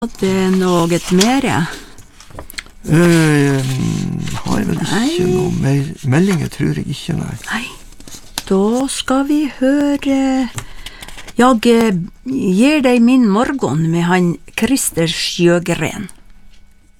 Det noe mer? Har vel ikke noe mer meldinger, tror jeg ikke, nei. Nei, da skal vi høre Jeg gir deg min morgen med han Christer Sjøgren.